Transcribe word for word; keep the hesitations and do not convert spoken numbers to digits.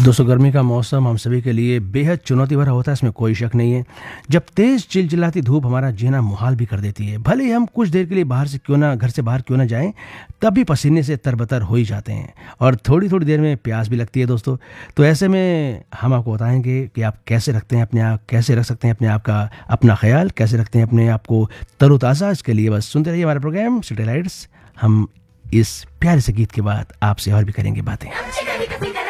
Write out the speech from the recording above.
दोस्तों, गर्मी का मौसम हम सभी के लिए बेहद चुनौती भरा होता है, इसमें कोई शक नहीं है। जब तेज़ चिलचिलाती धूप हमारा जीना मुहाल भी कर देती है, भले ही हम कुछ देर के लिए बाहर से क्यों ना घर से बाहर क्यों ना जाएं, तब भी पसीने से तरबतर हो ही जाते हैं और थोड़ी थोड़ी देर में प्यास भी लगती है दोस्तों। तो ऐसे में हम आपको बताएंगे कि आप कैसे रखते हैं अपने आप कैसे रख सकते हैं अपने आप का अपना ख्याल, कैसे रखते हैं अपने आप को तरोताज़ा। इसके लिए बस सुनते रहिए हमारा प्रोग्राम सिटी लाइट्स। हम इस प्यारे से गीत के बाद आपसे और भी करेंगे बातें।